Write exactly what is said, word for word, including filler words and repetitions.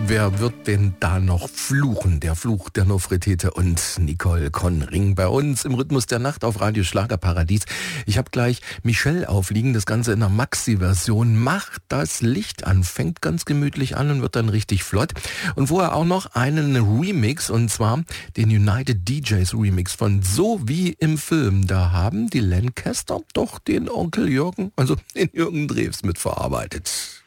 Wer wird denn da noch fluchen? Der Fluch der Nofretete und Nicole Conring bei uns im Rhythmus der Nacht auf Radio Schlagerparadies. Ich habe gleich Michelle aufliegen, das Ganze in der Maxi-Version. Macht das Licht an, fängt ganz gemütlich an und wird dann richtig flott. Und vorher auch noch einen Remix, und zwar den United D Js Remix von So wie im Film. Da haben die Lancaster doch den Onkel Jürgen, also den Jürgen Drews, mitverarbeitet.